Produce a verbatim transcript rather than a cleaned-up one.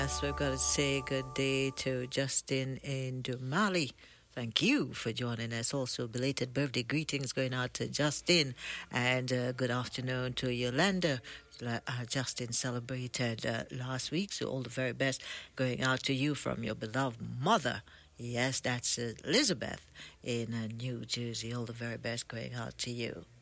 Yes, we've got to say good day to Justin in Dumali. Thank you for joining us. Also, belated birthday greetings going out to Justin, and uh, good afternoon to Yolanda. Uh, Justin celebrated uh, last week, so all the very best going out to you from your beloved mother. Yes, that's uh, Elizabeth in uh, New Jersey. All the very best going out to you.